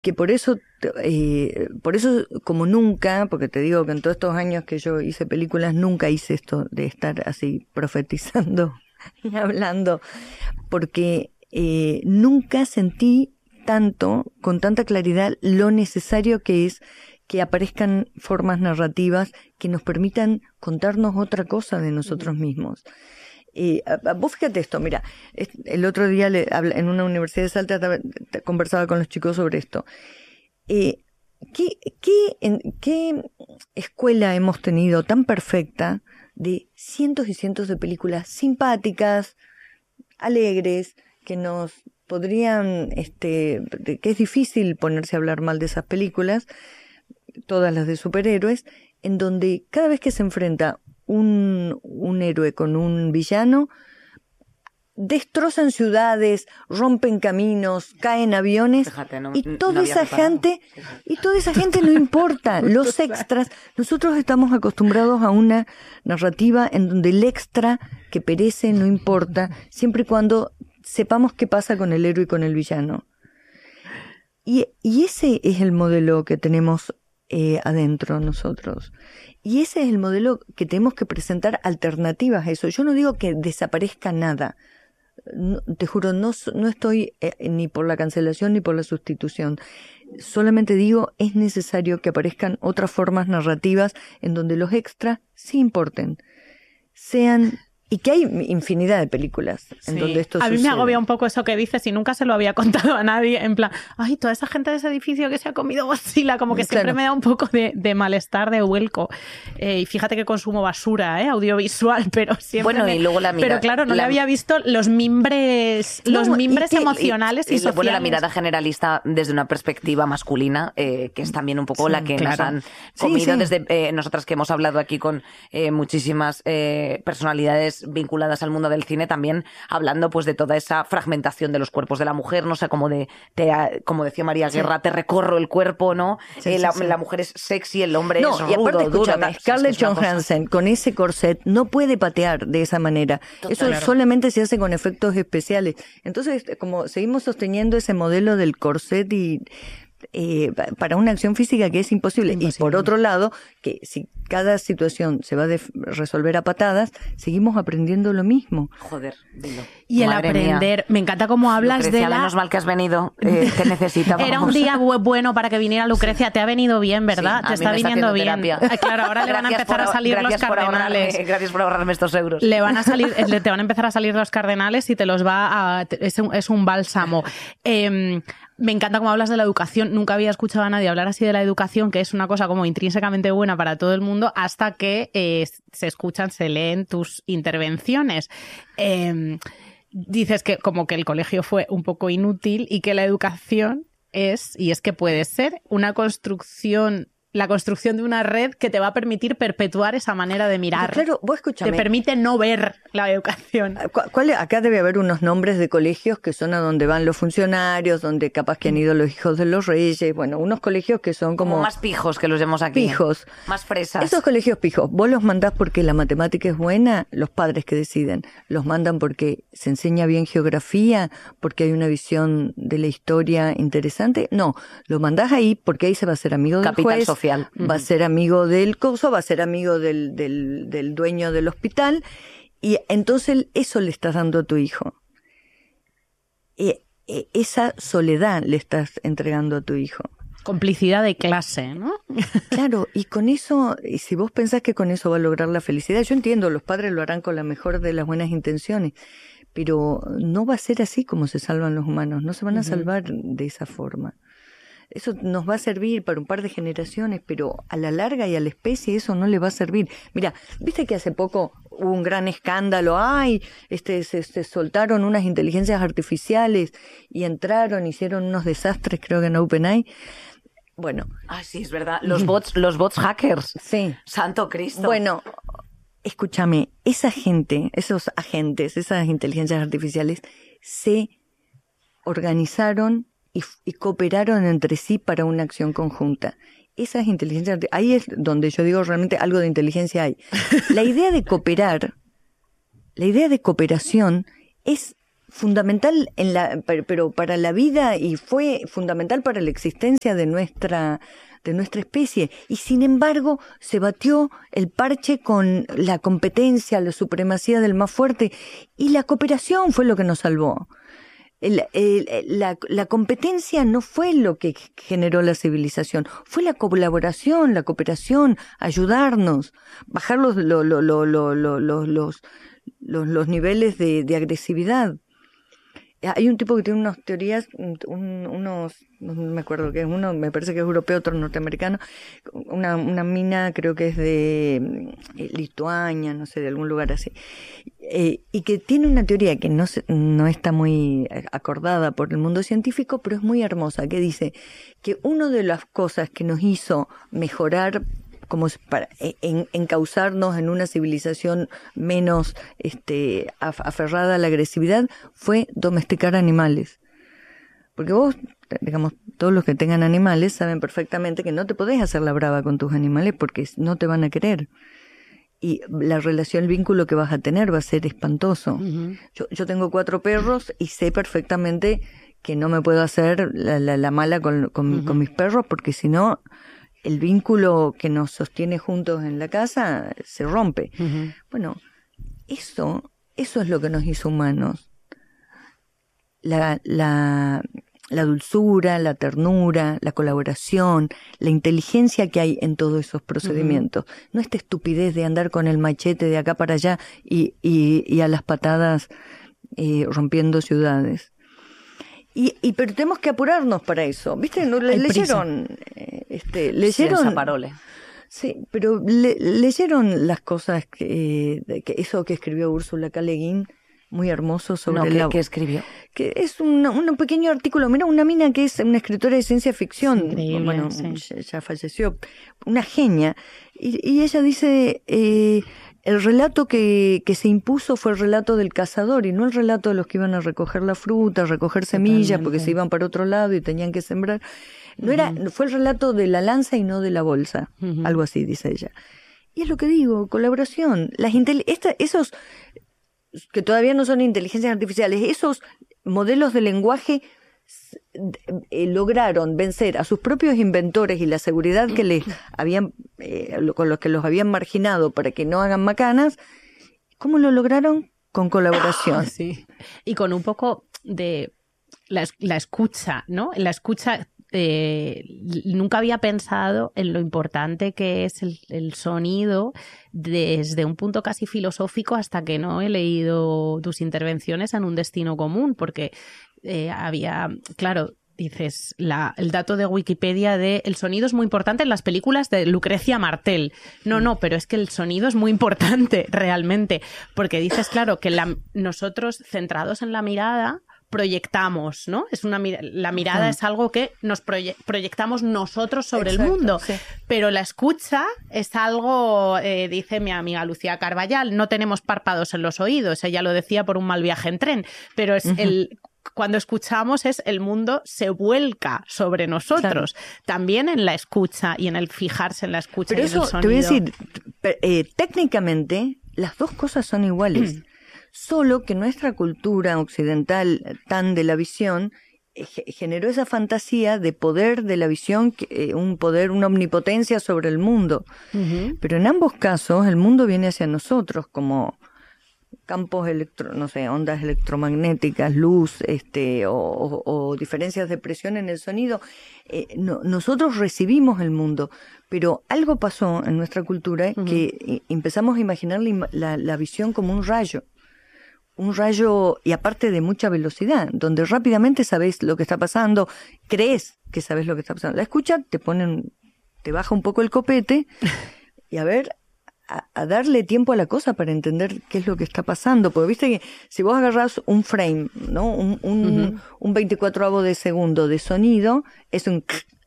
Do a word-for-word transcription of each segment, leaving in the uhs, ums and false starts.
que por eso, eh, por eso como nunca, porque te digo que en todos estos años que yo hice películas, nunca hice esto de estar así profetizando y hablando, porque eh, nunca sentí tanto, con tanta claridad, lo necesario que es que aparezcan formas narrativas que nos permitan contarnos otra cosa de nosotros mismos. Eh, vos fíjate esto, mira, el otro día le, en una universidad de Salta conversaba con los chicos sobre esto. Eh, ¿qué, qué, en, ¿Qué escuela hemos tenido tan perfecta de cientos y cientos de películas simpáticas, alegres, que nos podrían, este, que es difícil ponerse a hablar mal de esas películas, todas las de superhéroes, en donde cada vez que se enfrenta un, un héroe con un villano, destrozan ciudades, rompen caminos, caen aviones, Fíjate, no, y toda no esa gente, y toda esa gente no importa, los extras. Nosotros estamos acostumbrados a una narrativa en donde el extra que perece no importa, siempre y cuando sepamos qué pasa con el héroe y con el villano. Y, y ese es el modelo que tenemos eh, adentro nosotros. Y ese es el modelo que tenemos que presentar alternativas a eso. Yo no digo que desaparezca nada. No, te juro, no, no estoy eh, ni por la cancelación ni por la sustitución. Solamente digo, es necesario que aparezcan otras formas narrativas en donde los extras sí importen. Sean... Y que hay infinidad de películas en sí. donde esto A sucede. mí me agobia un poco eso que dices y nunca se lo había contado a nadie. En plan, ay, toda esa gente de ese edificio que se ha comido Godzilla, como que siempre claro. me da un poco de, de malestar, de vuelco. Eh, y fíjate que consumo basura, ¿eh? Audiovisual, pero siempre... Bueno, me... y luego la mirada... Pero claro, no la... le había visto los mimbres, no, los mimbres y, emocionales y, y, y sociales. Bueno, la mirada generalista desde una perspectiva masculina, eh, que es también un poco sí, la que claro. nos han comido sí, sí. desde eh, nosotras que hemos hablado aquí con eh, muchísimas eh, personalidades vinculadas al mundo del cine, también hablando pues de toda esa fragmentación de los cuerpos de la mujer, no sé, como de, te, como decía María Guerra, sí. te recorro el cuerpo, ¿no? Sí, eh, sí, la, sí. la mujer es sexy, el hombre no, es rudo, y aparte, duro. Escúchame, Scarlett Johansson con ese corset no puede patear de esa manera. Total, Eso claro. solamente se hace con efectos especiales. Entonces, como seguimos sosteniendo ese modelo del corset y eh, para una acción física que es imposible. imposible. Y por otro lado, que si cada situación se va a resolver a patadas, seguimos aprendiendo lo mismo. Joder, dilo. Y el Madre aprender, mía. me encanta cómo hablas Lucrecia, de la... menos mal que has venido, eh, te necesitamos. Era un día bueno para que viniera Lucrecia, sí. te ha venido bien, ¿verdad? Sí, te está viniendo bien. Terapia. Claro, ahora le van a empezar por, a salir los cardenales. Gracias por ahorrarme estos euros. Le van a salir, te van a empezar a salir los cardenales y te los va a... Es un, es un bálsamo. Eh, me encanta cómo hablas de la educación. Nunca había escuchado a nadie hablar así de la educación, que es una cosa como intrínsecamente buena para todo el mundo, hasta que eh, se escuchan, se leen tus intervenciones. Eh, dices que como que el colegio fue un poco inútil y que la educación es, y es que puede ser, una construcción... la construcción de una red que te va a permitir perpetuar esa manera de mirar. Claro, vos escúchame. Te permite no ver la educación. ¿Cuál, acá debe haber unos nombres de colegios que son a donde van los funcionarios, donde capaz que han ido los hijos de los reyes, bueno, unos colegios que son como... como más pijos que los vemos aquí. Pijos. Más fresas. Esos colegios pijos, vos los mandás porque la matemática es buena, los padres que deciden. Los mandan porque se enseña bien geografía, porque hay una visión de la historia interesante. No, lo mandás ahí porque ahí se va a ser amigo del Capital juez. social. Va a ser amigo del coso, va a ser amigo del, del, del dueño del hospital, y entonces eso le estás dando a tu hijo. Y, y esa soledad le estás entregando a tu hijo. Complicidad de clase, ¿no? Claro, y con eso, y si vos pensás que con eso va a lograr la felicidad, yo entiendo, los padres lo harán con la mejor de las buenas intenciones, pero no va a ser así como se salvan los humanos, no se van a salvar de esa forma. Eso nos va a servir para un par de generaciones, pero a la larga y a la especie eso no le va a servir. Mira, viste que hace poco hubo un gran escándalo, ay, este, se, se soltaron unas inteligencias artificiales y entraron, hicieron unos desastres, creo que en OpenAI. Bueno. Ah, sí, es verdad. Los bots, los bots hackers. Sí. Santo Cristo. Bueno, escúchame, esa gente, esos agentes, esas inteligencias artificiales, se organizaron Y, y cooperaron entre sí para una acción conjunta. Esas inteligencias, ahí es donde yo digo realmente algo de inteligencia hay. La idea de cooperar, la idea de cooperación es fundamental en la, pero para la vida y fue fundamental para la existencia de nuestra, de nuestra especie. Y sin embargo, se batió el parche con la competencia, la supremacía del más fuerte, y la cooperación fue lo que nos salvó. El, el, la, la competencia no fue lo que generó la civilización, fue la colaboración, la cooperación, ayudarnos, bajar los, lo, lo, lo, lo, lo, los, los, los, los niveles de, de agresividad. Hay un tipo que tiene unas teorías, un, unos, no me acuerdo qué es uno, me parece que es europeo, otro norteamericano, una, una mina creo que es de Lituania, no sé, de algún lugar así, eh, y que tiene una teoría que no, se, no está muy acordada por el mundo científico, pero es muy hermosa, que dice que una de las cosas que nos hizo mejorar como para en, encauzarnos en una civilización menos este, aferrada a la agresividad, fue domesticar animales. Porque vos, digamos, todos los que tengan animales saben perfectamente que no te podés hacer la brava con tus animales porque no te van a querer. Y la relación, el vínculo que vas a tener va a ser espantoso. Uh-huh. Yo, yo tengo cuatro perros y sé perfectamente que no me puedo hacer la, la, la mala con, con, uh-huh. con mis perros porque si no, el vínculo que nos sostiene juntos en la casa se rompe. Uh-huh. Bueno, eso, eso es lo que nos hizo humanos. La, la, la dulzura, la ternura, la colaboración, la inteligencia que hay en todos esos procedimientos. Uh-huh. No esta estupidez de andar con el machete de acá para allá y, y, y a las patadas eh, rompiendo ciudades. Y, y pero tenemos que apurarnos para eso, ¿viste? ¿No? Le, leyeron, eh, este, leyeron. Sí, Parole. Sí, pero le, leyeron las cosas que, eh, que eso que escribió Úrsula K. Le Guin, muy hermoso sobre no, ¿qué, la. ¿Qué escribió? Que es un, un pequeño artículo. Mira, una mina que es una escritora de ciencia ficción, increíble, bueno, sí. ya, ya falleció, una genia, y, y ella dice. Eh, El relato que, que se impuso fue el relato del cazador y no el relato de los que iban a recoger la fruta, recoger semillas, totalmente, porque se iban para otro lado y tenían que sembrar. No uh-huh. era, fue el relato de la lanza y no de la bolsa, uh-huh. algo así dice ella. Y es lo que digo, colaboración. Las intel- esta, esos que todavía no son inteligencias artificiales, esos modelos de lenguaje Eh, lograron vencer a sus propios inventores y la seguridad que les habían eh, con los que los habían marginado para que no hagan macanas. ¿Cómo lo lograron? Con colaboración. Sí. Y con un poco de la, la escucha, ¿no? La escucha. Eh, nunca había pensado en lo importante que es el, el sonido desde un punto casi filosófico hasta que no he leído tus intervenciones en Un destino común, porque eh, había, claro, dices, la, el dato de Wikipedia de el sonido es muy importante en las películas de Lucrecia Martel. No, no, pero es que el sonido es muy importante realmente, porque dices, claro, que la, nosotros centrados en la mirada proyectamos, ¿no? Es una la mirada uh-huh. es algo que nos proye- proyectamos nosotros sobre Exacto, el mundo, sí. Pero la escucha es algo, eh, dice mi amiga Lucía Carballal, no tenemos párpados en los oídos, ella lo decía por un mal viaje en tren, pero es uh-huh. el cuando escuchamos es el mundo se vuelca sobre nosotros, claro. También en la escucha y en el fijarse en la escucha. Pero y eso, en el sonido. Te voy a decir, eh, técnicamente las dos cosas son iguales. Solo que nuestra cultura occidental tan de la visión eh, generó esa fantasía de poder de la visión, eh, un poder, una omnipotencia sobre el mundo. Uh-huh. Pero en ambos casos el mundo viene hacia nosotros como campos electro, no sé, ondas electromagnéticas, luz, este, o, o, o diferencias de presión en el sonido. Eh, no, nosotros recibimos el mundo, pero algo pasó en nuestra cultura uh-huh. que empezamos a imaginar la, la, la visión como un rayo. Un rayo, y aparte de mucha velocidad, donde rápidamente sabés lo que está pasando, crees que sabés lo que está pasando. La escucha te ponen, te baja un poco el copete y a ver, a, a darle tiempo a la cosa para entender qué es lo que está pasando. Porque viste que si vos agarrás un frame, ¿no? Un, un, uh-huh. un veinticuatroavo de segundo de sonido, es un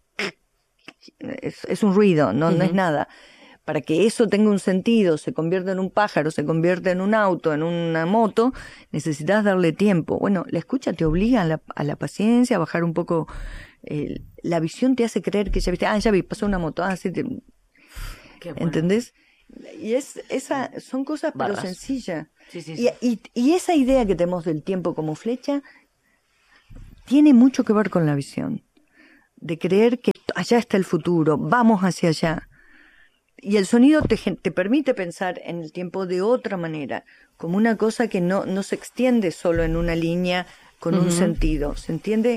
es, es un ruido, no, uh-huh. no es nada. Para que eso tenga un sentido, se convierta en un pájaro, se convierta en un auto, en una moto, necesitas darle tiempo. Bueno, la escucha te obliga a la, a la paciencia, a bajar un poco. Eh, la visión te hace creer que ya viste, ah, ya vi, pasó una moto, ah, sí, te... Qué bueno. ¿Entendés? Y es esa son cosas Barras. pero sencillas. Sí, sí, sí. Y, y, y esa idea que tenemos del tiempo como flecha tiene mucho que ver con la visión. De creer que allá está el futuro, vamos hacia allá. Y el sonido te, te permite pensar en el tiempo de otra manera, como una cosa que no, no se extiende solo en una línea con uh-huh. un sentido, se entiende.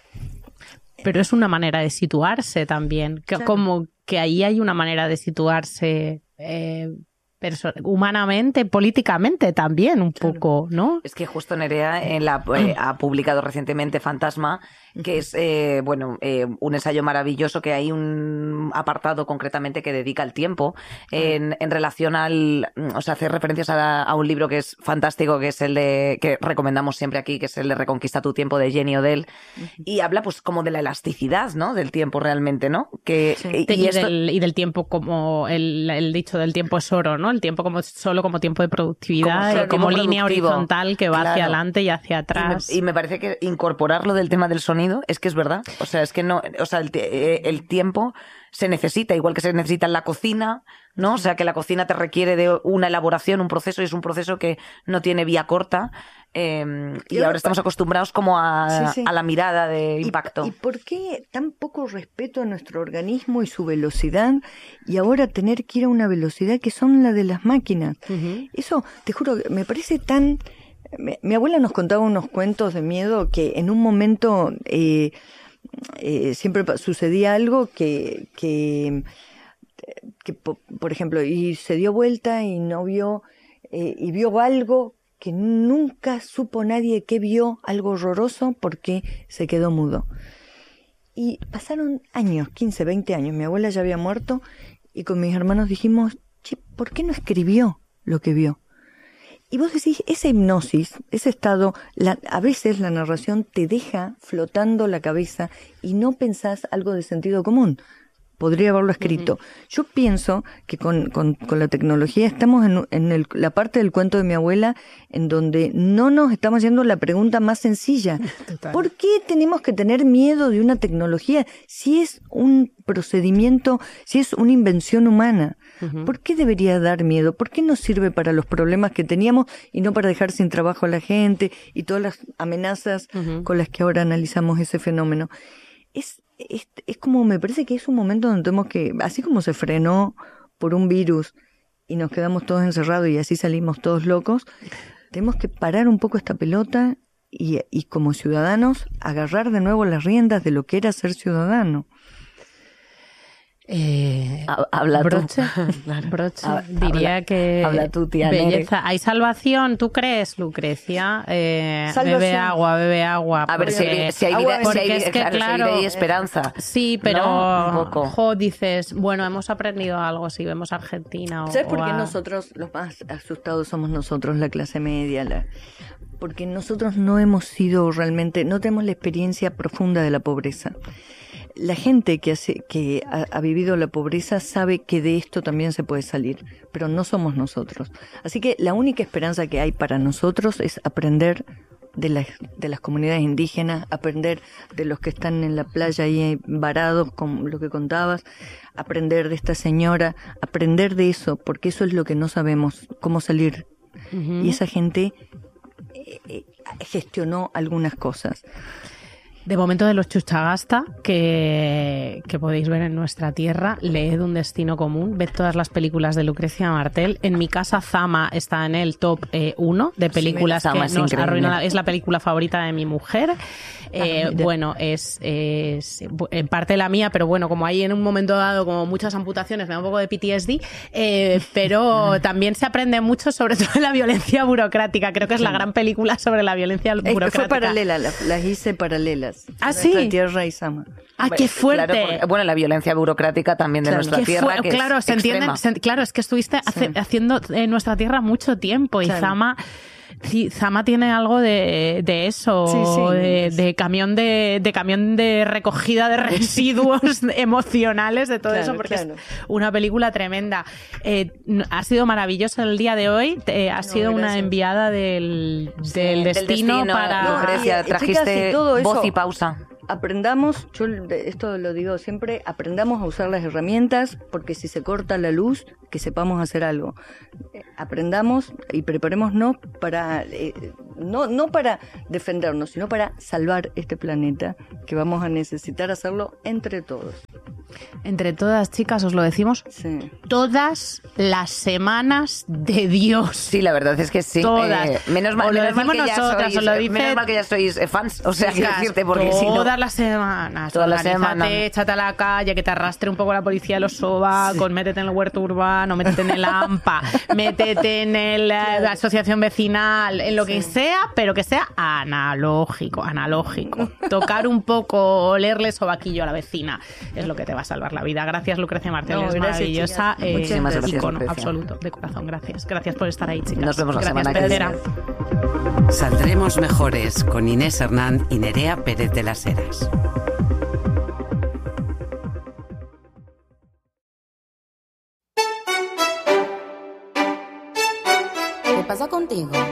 Pero es una manera de situarse también, que, claro. como que ahí hay una manera de situarse eh, perso- humanamente, políticamente también un claro. poco, ¿no? Es que justo Nerea en la, eh, ha publicado recientemente Fantasma, que es eh, bueno eh, un ensayo maravilloso, que hay un apartado concretamente que dedica al tiempo en, en relación al, o sea, hace referencias a, a un libro que es fantástico, que es el de, que recomendamos siempre aquí, que es el de Reconquista tu tiempo, de Jenny Odell, y habla pues como de la elasticidad, ¿no? Del tiempo realmente, ¿no? Que sí. y, y, esto... del, y del tiempo como el, el dicho del tiempo es oro, ¿no? El tiempo como solo como tiempo de productividad, como, y como línea horizontal que va claro. hacia adelante y hacia atrás. Y me, y me parece que incorporarlo del tema del sonido es que es verdad, o sea, es que no, o sea, el, el tiempo se necesita, igual que se necesita en la cocina, ¿no? O sea, que la cocina te requiere de una elaboración, un proceso, y es un proceso que no tiene vía corta, eh, y, y ahora, ahora estamos acostumbrados como a, sí, sí. a la mirada de impacto. ¿Y, ¿Y por qué tan poco respeto a nuestro organismo y su velocidad, y ahora tener que ir a una velocidad que son la de las máquinas? Uh-huh. Eso, te juro, me parece tan... Mi, mi abuela nos contaba unos cuentos de miedo que en un momento eh, eh, siempre sucedía algo que, que, que por, por ejemplo, y se dio vuelta y no vio, eh, y vio algo que nunca supo nadie que vio, algo horroroso, porque se quedó mudo. Y pasaron años, quince, veinte años, mi abuela ya había muerto, y con mis hermanos dijimos, che, ¿por qué no escribió lo que vio? Y vos decís, esa hipnosis, ese estado, la, a veces la narración te deja flotando la cabeza y no pensás algo de sentido común. Podría haberlo escrito. Uh-huh. Yo pienso que con, con, con la tecnología estamos en, en el, la parte del cuento de mi abuela en donde no nos estamos haciendo la pregunta más sencilla. Total. ¿Por qué tenemos que tener miedo de una tecnología si es un procedimiento, si es una invención humana? Uh-huh. ¿Por qué debería dar miedo? ¿Por qué no sirve para los problemas que teníamos y no para dejar sin trabajo a la gente y todas las amenazas uh-huh. con las que ahora analizamos ese fenómeno? Es Es, es como, me parece que es un momento donde tenemos que, así como se frenó por un virus y nos quedamos todos encerrados y así salimos todos locos, tenemos que parar un poco esta pelota y, y como ciudadanos agarrar de nuevo las riendas de lo que era ser ciudadano. Eh, habla broche, tú. Claro. Broche. Habla, Diría que habla tú, tía belleza. Nere. ¿Hay salvación? ¿Tú crees, Lucrecia? Eh, bebe agua, bebe agua. A ver si hay, si hay vida, porque si hay, es que, claro, claro, si hay esperanza. Sí, pero ¿no? Un poco. Jo, dices, bueno, hemos aprendido algo si vemos Argentina. O, ¿Sabes por qué a... nosotros, los más asustados somos nosotros, la clase media? La... Porque nosotros no hemos sido realmente, no tenemos la experiencia profunda de la pobreza. La gente que, hace, que ha, ha vivido la pobreza sabe que de esto también se puede salir, pero no somos nosotros. Así que la única esperanza que hay para nosotros es aprender de las, de las comunidades indígenas, aprender de los que están en la playa ahí varados, con lo que contabas, aprender de esta señora, aprender de eso, porque eso es lo que no sabemos, cómo salir. Uh-huh. Y esa gente eh, eh, gestionó algunas cosas. De momento de los Chuchagasta, que, que podéis ver en nuestra tierra, leed Un destino común, ved todas las películas de Lucrecia Martel. En mi casa, Zama está en el top uno eh, de películas sí, que nos arruinan. Es la película favorita de mi mujer. Eh, ah, bueno, es, es en parte la mía, pero bueno, como hay en un momento dado como muchas amputaciones, me da un poco de P T S D, eh, pero también se aprende mucho sobre todo de la violencia burocrática. Creo que es la gran película sobre la violencia burocrática. Es que fue paralela, las, las hice paralelas. Ah, sí. Tierra y Sama. Ah, qué fuerte. Claro, porque, bueno, la violencia burocrática también de claro. nuestra tierra, fu- que claro, es se entienden, se, claro, es que estuviste sí. hace, haciendo en nuestra tierra mucho tiempo y claro. Zama Sí, Zama tiene algo de, de eso, sí, sí. De, de camión de, de camión de recogida de residuos emocionales, de todo claro, eso, porque claro. es una película tremenda. Eh, ha sido maravilloso el día de hoy. Eh, has no, sido gracias. Una enviada del, del, sí, destino, del destino para. No, Grecia, trajiste voz y pausa. aprendamos, yo esto lo digo siempre, aprendamos a usar las herramientas, porque si se corta la luz, que sepamos hacer algo. Aprendamos y preparémonos para, eh, no, no para defendernos, sino para salvar este planeta, que vamos a necesitar hacerlo entre todos. Entre todas, chicas, os lo decimos sí. todas las semanas de Dios. Sí, la verdad es que sí. Todas. Eh, menos mal, menos mal que ya nosotras, sois, lo dice... menos mal que ya sois fans, o sea, chicas, que decirte, porque si no... Todas las semanas. Todas las semanas. Échate a la calle, que te arrastre un poco la policía de los sobacos, sí. Métete en el huerto urbano, métete en el AMPA, métete en el, la asociación vecinal, en lo sí. que sea, pero que sea analógico, analógico. Tocar un poco, olerle sobaquillo a la vecina, es lo que te va a salvar la vida. Gracias, Lucrecia Martel, no, es gracias, maravillosa. Eh, Muchísimas gracias, icono, Lucrecia. Absoluto, de corazón, gracias. Gracias por estar ahí, chicas. Nos vemos la gracias, semana que viene. Saldremos mejores con Inés Hernán y Nerea Pérez de las Heras. ¿Qué pasa contigo?